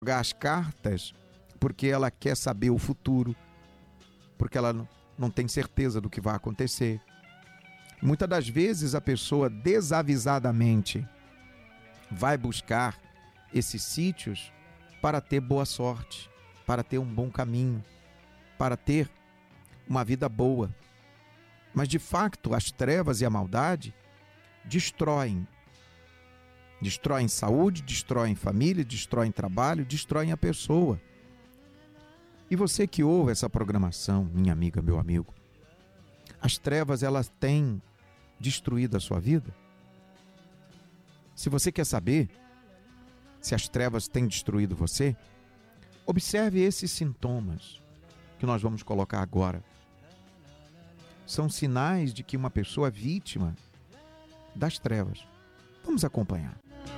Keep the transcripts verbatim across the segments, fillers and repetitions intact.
jogar as cartas porque ela quer saber o futuro, porque ela não tem certeza do que vai acontecer. Muitas das vezes a pessoa desavisadamente vai buscar esses sítios para ter boa sorte, para ter um bom caminho, para ter uma vida boa. Mas de fato as trevas e a maldade destroem. Destroem saúde, destroem família, destroem trabalho, destroem a pessoa. E você que ouve essa programação, minha amiga, meu amigo, as trevas, elas têm destruído a sua vida? Se você quer saber se as trevas têm destruído você, observe esses sintomas que nós vamos colocar agora. São sinais de que uma pessoa é vítima das trevas. Vamos acompanhar.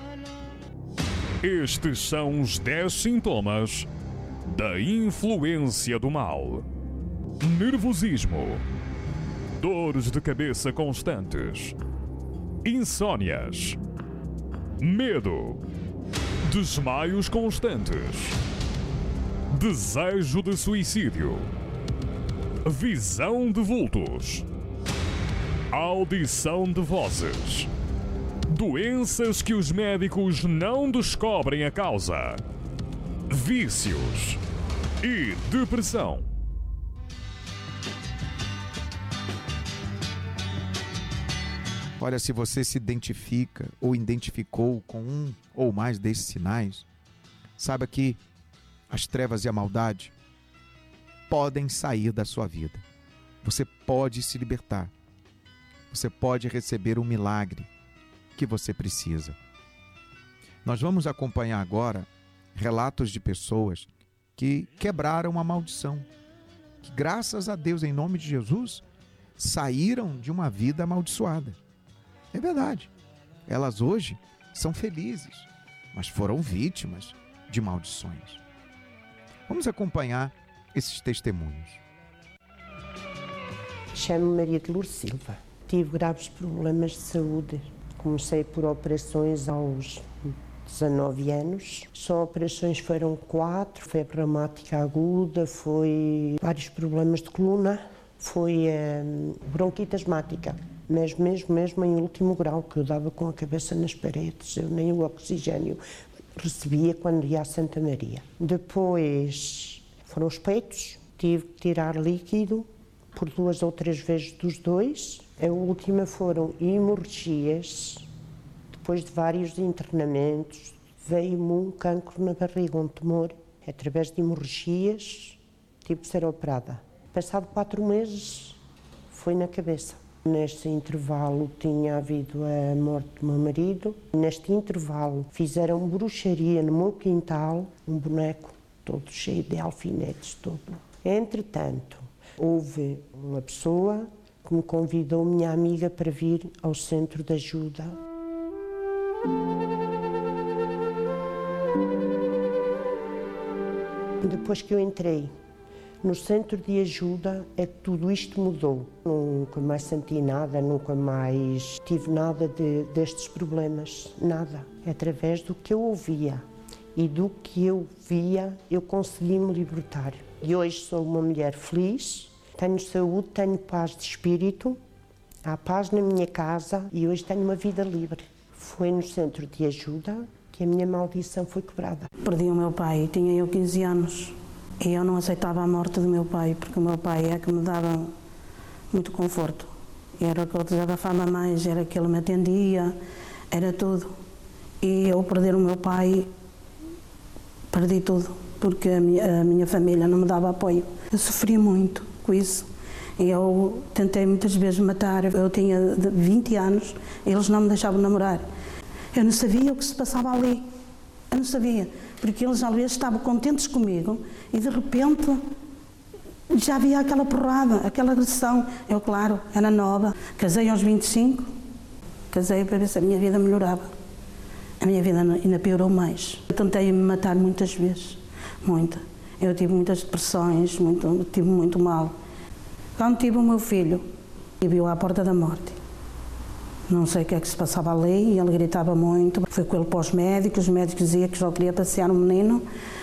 Estes são os dez sintomas da influência do mal: nervosismo, dores de cabeça constantes, insônias, medo, desmaios constantes, desejo de suicídio, visão de vultos, audição de vozes, doenças que os médicos não descobrem a causa, vícios e depressão. Olha, se você se identifica ou identificou com um ou mais desses sinais, saiba que as trevas e a maldade podem sair da sua vida. Você pode se libertar. Você pode receber o milagre que você precisa. Nós vamos acompanhar agora relatos de pessoas que quebraram a maldição, que graças a Deus, em nome de Jesus, saíram de uma vida amaldiçoada. É verdade, elas hoje são felizes, mas foram vítimas de maldições. Vamos acompanhar esses testemunhos. Chamo-me Maria de Lourdes Silva. Tive graves problemas de saúde. Comecei por operações aos dezanove anos. Só operações foram quatro. Febre reumática aguda, foi vários problemas de coluna, foi hum, bronquite asmática. Mas mesmo, mesmo em último grau, que eu dava com a cabeça nas paredes, eu nem o oxigênio recebia quando ia a Santa Maria. Depois foram os peitos, tive que tirar líquido por duas ou três vezes dos dois. A última foram hemorragias, depois de vários internamentos, veio-me um cancro na barriga, um tumor. Através de hemorragias, tive que ser operada. Passado quatro meses, foi na cabeça. Neste intervalo tinha havido a morte do meu marido. Neste intervalo fizeram bruxaria no meu quintal, um boneco todo cheio de alfinetes, todo. Entretanto, houve uma pessoa que me convidou, minha amiga, para vir ao centro de ajuda. Depois que eu entrei no centro de ajuda, é que tudo isto mudou. Nunca mais senti nada, nunca mais tive nada de, destes problemas, nada. Através do que eu ouvia e do que eu via, eu consegui me libertar. E hoje sou uma mulher feliz, tenho saúde, tenho paz de espírito, há paz na minha casa e hoje tenho uma vida livre. Foi no centro de ajuda que a minha maldição foi quebrada. Perdi o meu pai, tinha eu quinze anos. E eu não aceitava a morte do meu pai, porque o meu pai é que me dava muito conforto. Era o que eu desabafava mais, era que ele me atendia, era tudo. E eu perder o meu pai, perdi tudo, porque a minha, a minha família não me dava apoio. Eu sofri muito com isso. E eu tentei muitas vezes matar. Eu tinha vinte anos, eles não me deixavam namorar. Eu não sabia o que se passava ali. Eu não sabia, porque eles às vezes estavam contentes comigo e de repente já havia aquela porrada, aquela agressão. Eu, claro, era nova, casei aos vinte e cinco, casei para ver se a minha vida melhorava. A minha vida ainda piorou mais. Eu tentei me matar muitas vezes, muita. Eu tive muitas depressões, muito, tive muito mal. Quando tive o meu filho, me viu à porta da morte. Não sei o que é que se passava ali, e ele gritava muito. Fui com ele para os médicos, os médicos diziam que só queria passear um menino,